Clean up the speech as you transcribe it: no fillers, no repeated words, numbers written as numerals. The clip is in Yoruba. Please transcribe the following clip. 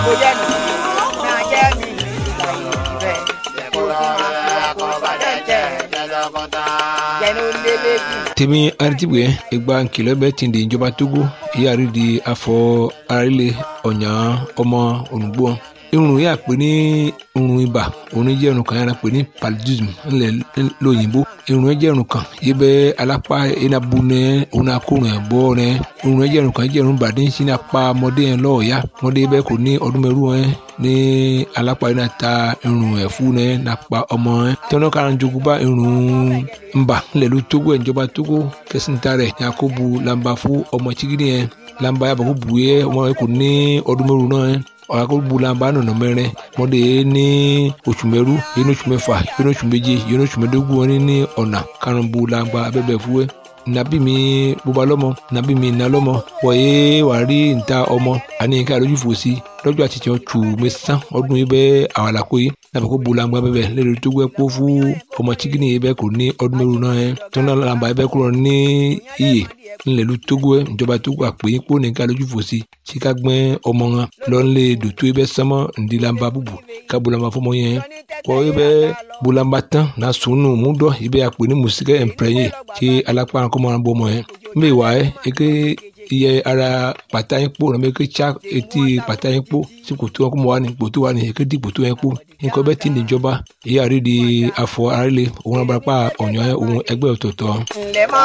kó jẹ́ mi náà jẹ́ mi ìgbà ìrẹ̀ kó sì máa kó bàdẹ́ jẹ́ jẹ́nu lélẹ́bí. tèmi aritibuye ìgbà nkìlọ̀ bẹ́ẹ̀ ti di ìjọba Togo ìyáàrí di afọ arílẹ̀ ọ̀nyà ọmọ olùgbò irun yà pé ní irun ibà òun jẹ́ irun kan yàrá pé ní paludism ńlẹ̀ lóyìnbó irun yẹn jẹ́ irun kan yìí bẹ́ alápá enabu nẹ òun akórun ẹ̀ bọ́ nẹ irun yẹn jẹ́ irun kan jẹ́ irun bàdé sí ní apá ọmọdé yẹn lọ́ọ̀ọ́yá ọmọdé bẹ́ẹ̀ kò ní ọdún mẹ́rù yẹn ní alápá yẹn náà ta irun ẹ̀fú nẹ nàpá ọmọ yẹn tọ́nà kan jogunba irun ńbà ńlẹ̀ ló Togo ẹ̀ ìjọba Togo kẹsìntà rẹ̀ yakubu lamba fún ọmọ chigidi yẹn lamba yàbọ̀ kó bu yẹ ọmọ yẹn kò ní ọdún mẹ́rù náà yẹn ọ̀làkọ̀bùlànbà nọ̀nà mẹ́rin mọ́dé ní oṣù mẹ́rú yẹn ní oṣù mẹ́fà yẹn ní oṣù méje yẹn ní oṣù mẹ́dógún wọn ní ọ̀nà karùnbùlànbà abẹ́bẹ̀ fúwẹ́ nàbí mi bóba lọ́mọ nàbí mi nà lọ́mọ wọ̀nyé wà rí níta ọmọ àní nǹkan àlójú fòsí lọ́jọ́ àti tiẹ̀ tù mẹ́sàn ọdún yìí bẹ́ẹ̀ àwàlàkó yìí nàbẹ̀ kó bulangba bẹ́ẹ̀ lẹ́nu tó gbẹ́ kó fún ọmọ chikini yìí bẹ́ẹ̀ kò ní ọdún mẹ́rù náà yẹn tó náà làǹbà yìí bẹ́ẹ̀ kúrò ní iyè ńlẹ̀lú Togo ẹ̀ ìjọba Togo àpè kó nìkan lójú fòsí tí ká gbẹ́ ọmọ wọn lọ́nlé dòtó yìí bẹ́ẹ̀ sánmọ́ ǹdí làǹbà bùbù ká bulangba fọmọ yẹn kọ́ yìí bẹ́ẹ̀ bulangba tán náà sùnù múdọ̀ yìí bẹ́ẹ̀ àpè ní mùsíkẹ́ ẹ̀ǹpẹ̀rẹ̀yìn tí alápá kọ́mọ́ bọ́ ọmọ yẹn mbẹ́ wà ẹ́ eke iye ara pàtà yín kpó nàbẹ eke tsa etí pàtà yín kpó tí kòtò wọn kó mọ wà ní kòtò wà ní eke di kòtò yẹn kpó nǹkan bẹ́ẹ̀ ti ní ìjọba ìyá rí di afọ arílẹ̀ òun abarapá ọ̀nyọ́ òun ẹgbẹ́ ọ̀tọ̀ọ̀tọ̀.